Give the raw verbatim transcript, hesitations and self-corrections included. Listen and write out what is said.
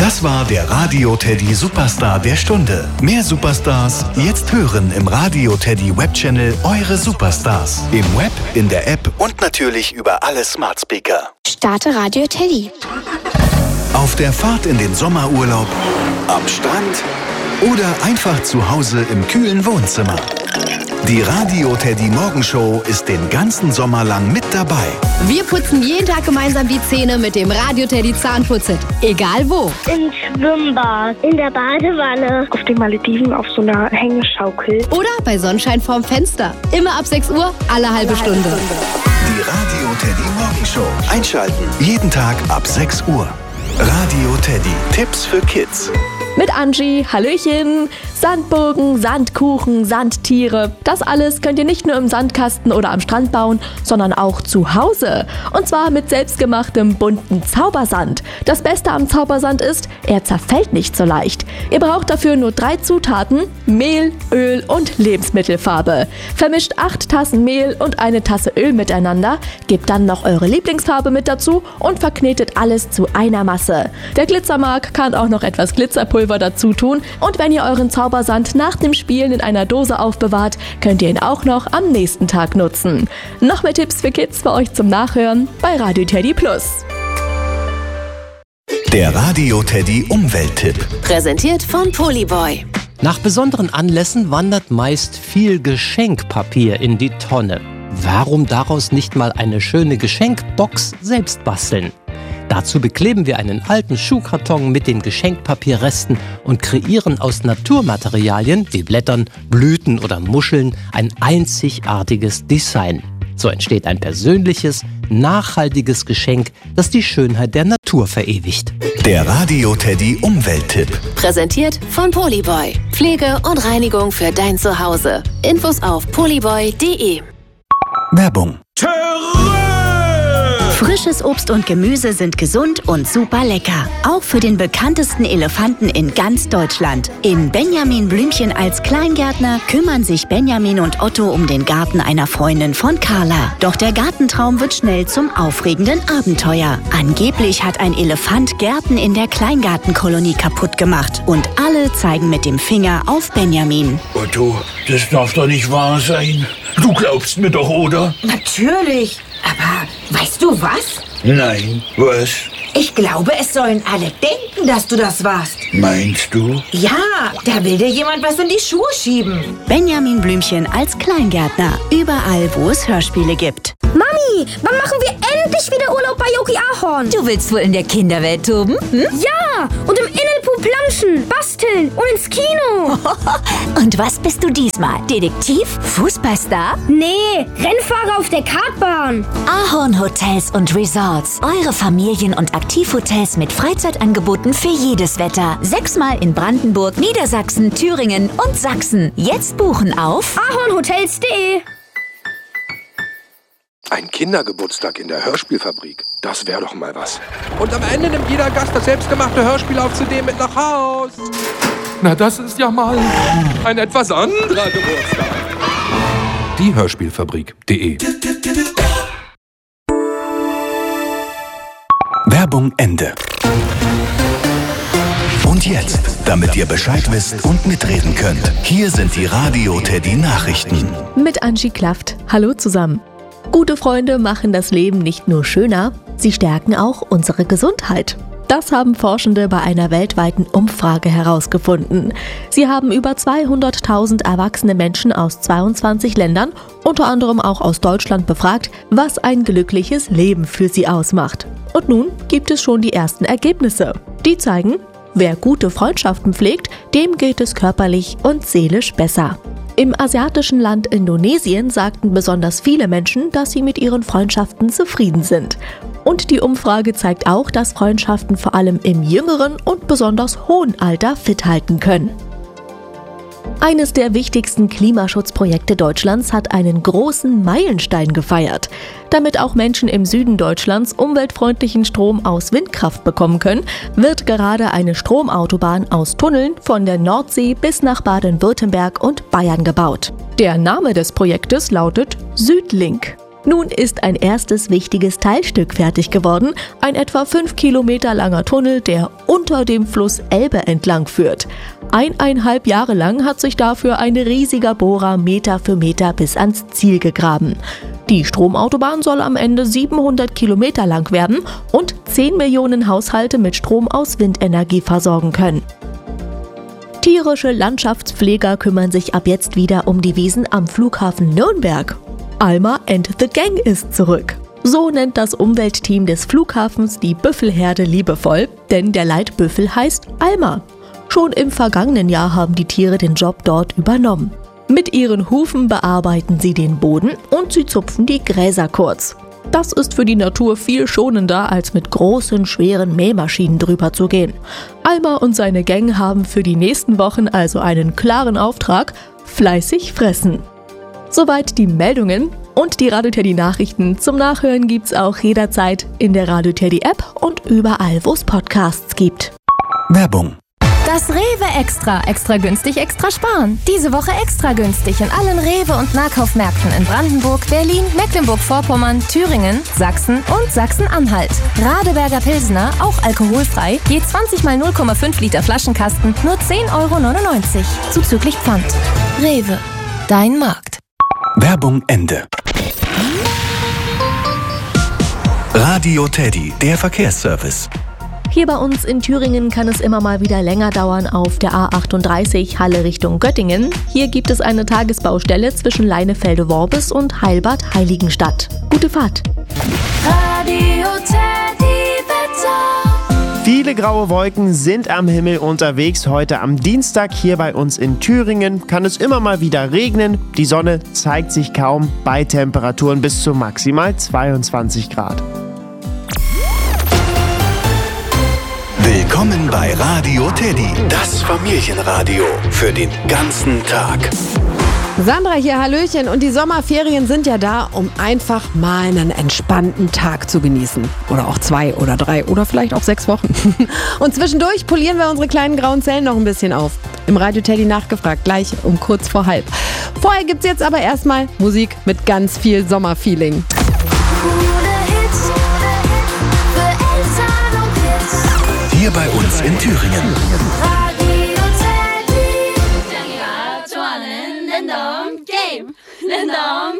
Das war der Radio Teddy Superstar der Stunde. Mehr Superstars jetzt hören im Radio Teddy Webchannel Eure Superstars. Im Web, in der App und natürlich über alle Smart Speaker. Starte Radio Teddy. Auf der Fahrt in den Sommerurlaub, am Strand oder einfach zu Hause im kühlen Wohnzimmer. Die Radio Teddy Morgenshow ist den ganzen Sommer lang mit dabei. Wir putzen jeden Tag gemeinsam die Zähne mit dem Radio Teddy Zahnputzhit. Egal wo. Im Schwimmbad, in der Badewanne, auf den Malediven auf so einer Hängeschaukel. Oder bei Sonnenschein vorm Fenster. Immer ab sechs Uhr, alle halbe Stunde. Die Radio Teddy Morgenshow. Einschalten. Jeden Tag ab sechs Uhr. Radio Teddy. Tipps für Kids. Mit Angie, Hallöchen. Sandburgen, Sandkuchen, Sandtiere. Das alles könnt ihr nicht nur im Sandkasten oder am Strand bauen, sondern auch zu Hause. Und zwar mit selbstgemachtem bunten Zaubersand. Das Beste am Zaubersand ist, er zerfällt nicht so leicht. Ihr braucht dafür nur drei Zutaten: Mehl, Öl und Lebensmittelfarbe. Vermischt acht Tassen Mehl und eine Tasse Öl miteinander, gebt dann noch eure Lieblingsfarbe mit dazu und verknetet alles zu einer Masse. Der Glitzermark kann auch noch etwas Glitzerpulver dazu tun, und wenn ihr euren Zaubersand Zaubersand nach dem Spielen in einer Dose aufbewahrt, könnt ihr ihn auch noch am nächsten Tag nutzen. Noch mehr Tipps für Kids für euch zum Nachhören bei Radio Teddy Plus. Der Radio Teddy Umwelttipp. Präsentiert von Polyboy. Nach besonderen Anlässen wandert meist viel Geschenkpapier in die Tonne. Warum daraus nicht mal eine schöne Geschenkbox selbst basteln? Dazu bekleben wir einen alten Schuhkarton mit den Geschenkpapierresten und kreieren aus Naturmaterialien wie Blättern, Blüten oder Muscheln ein einzigartiges Design. So entsteht ein persönliches, nachhaltiges Geschenk, das die Schönheit der Natur verewigt. Der Radio Teddy Umwelttipp. Präsentiert von Polyboy. Pflege und Reinigung für dein Zuhause. Infos auf polyboy punkt de. Werbung. Frisches Obst und Gemüse sind gesund und super lecker. Auch für den bekanntesten Elefanten in ganz Deutschland. In Benjamin Blümchen als Kleingärtner kümmern sich Benjamin und Otto um den Garten einer Freundin von Carla. Doch der Gartentraum wird schnell zum aufregenden Abenteuer. Angeblich hat ein Elefant Gärten in der Kleingartenkolonie kaputt gemacht. Und alle zeigen mit dem Finger auf Benjamin. Otto, das darf doch nicht wahr sein. Du glaubst mir doch, oder? Natürlich. Aber weißt du was? Nein, was? Ich glaube, es sollen alle denken, dass du das warst. Meinst du? Ja, da will dir jemand was in die Schuhe schieben. Benjamin Blümchen als Kleingärtner. Überall, wo es Hörspiele gibt. Mami, wann machen wir endlich wieder Urlaub bei Yogi Ahorn? Du willst wohl in der Kinderwelt toben? Hm? Ja, und im Innenpool planschen, basteln und ins Kino. Und was bist du diesmal? Detektiv? Fußballstar? Nee, Rennfahrer auf der Kartbahn. Ahorn Hotels und Resorts. Eure Familien- und Aktivhotels mit Freizeitangeboten für jedes Wetter. Sechsmal in Brandenburg, Niedersachsen, Thüringen und Sachsen. Jetzt buchen auf ahornhotels punkt de. Ein Kindergeburtstag in der Hörspielfabrik, das wäre doch mal was. Und am Ende nimmt jeder Gast das selbstgemachte Hörspiel auf C D mit nach Haus. Na, das ist ja mal ein etwas anderer Geburtstag. Die Hörspielfabrik punkt de. Werbung Ende. Und jetzt, damit ihr Bescheid wisst und mitreden könnt, hier sind die Radio Teddy Nachrichten. Mit Angie Klafft. Hallo zusammen. Gute Freunde machen das Leben nicht nur schöner, sie stärken auch unsere Gesundheit. Das haben Forschende bei einer weltweiten Umfrage herausgefunden. Sie haben über zweihunderttausend erwachsene Menschen aus zweiundzwanzig Ländern, unter anderem auch aus Deutschland, befragt, was ein glückliches Leben für sie ausmacht. Und nun gibt es schon die ersten Ergebnisse. Die zeigen, wer gute Freundschaften pflegt, dem geht es körperlich und seelisch besser. Im asiatischen Land Indonesien sagten besonders viele Menschen, dass sie mit ihren Freundschaften zufrieden sind. Und die Umfrage zeigt auch, dass Freundschaften vor allem im jüngeren und besonders hohen Alter fit halten können. Eines der wichtigsten Klimaschutzprojekte Deutschlands hat einen großen Meilenstein gefeiert. Damit auch Menschen im Süden Deutschlands umweltfreundlichen Strom aus Windkraft bekommen können, wird gerade eine Stromautobahn aus Tunneln von der Nordsee bis nach Baden-Württemberg und Bayern gebaut. Der Name des Projektes lautet Südlink. Nun ist ein erstes wichtiges Teilstück fertig geworden, ein etwa fünf Kilometer langer Tunnel, der unter dem Fluss Elbe entlang führt. Eineinhalb Jahre lang hat sich dafür ein riesiger Bohrer Meter für Meter bis ans Ziel gegraben. Die Stromautobahn soll am Ende siebenhundert Kilometer lang werden und zehn Millionen Haushalte mit Strom aus Windenergie versorgen können. Tierische Landschaftspfleger kümmern sich ab jetzt wieder um die Wiesen am Flughafen Nürnberg. Alma and the Gang ist zurück. So nennt das Umweltteam des Flughafens die Büffelherde liebevoll, denn der Leitbüffel heißt Alma. Schon im vergangenen Jahr haben die Tiere den Job dort übernommen. Mit ihren Hufen bearbeiten sie den Boden und sie zupfen die Gräser kurz. Das ist für die Natur viel schonender, als mit großen, schweren Mähmaschinen drüber zu gehen. Alma und seine Gang haben für die nächsten Wochen also einen klaren Auftrag: fleißig fressen. Soweit die Meldungen und die Radio Teddy Nachrichten. Zum Nachhören gibt's auch jederzeit in der Radio Teddy App und überall, wo es Podcasts gibt. Werbung. Das Rewe Extra. Extra günstig, extra sparen. Diese Woche extra günstig in allen Rewe- und Nahkaufmärkten in Brandenburg, Berlin, Mecklenburg-Vorpommern, Thüringen, Sachsen und Sachsen-Anhalt. Radeberger Pilsner, auch alkoholfrei, je zwanzig mal null Komma fünf Liter Flaschenkasten, nur zehn Euro neunundneunzig. Zuzüglich Pfand. Rewe. Dein Markt. Werbung Ende. Radio Teddy, der Verkehrsservice. Hier bei uns in Thüringen kann es immer mal wieder länger dauern auf der A achtunddreißig Halle Richtung Göttingen. Hier gibt es eine Tagesbaustelle zwischen Leinefelde-Worbis und Heilbad-Heiligenstadt. Gute Fahrt! Radio Teddy Wetter. Viele graue Wolken sind am Himmel unterwegs. Heute am Dienstag hier bei uns in Thüringen kann es immer mal wieder regnen. Die Sonne zeigt sich kaum bei Temperaturen bis zu maximal zweiundzwanzig Grad. Willkommen bei Radio Teddy, das Familienradio für den ganzen Tag. Sandra hier, Hallöchen. Und die Sommerferien sind ja da, um einfach mal einen entspannten Tag zu genießen. Oder auch zwei oder drei oder vielleicht auch sechs Wochen. Und zwischendurch polieren wir unsere kleinen grauen Zellen noch ein bisschen auf. Im Radio Teddy nachgefragt, gleich um kurz vor halb. Vorher gibt's jetzt aber erstmal Musik mit ganz viel Sommerfeeling. Hier bei uns in Thüringen. Radio Teddy.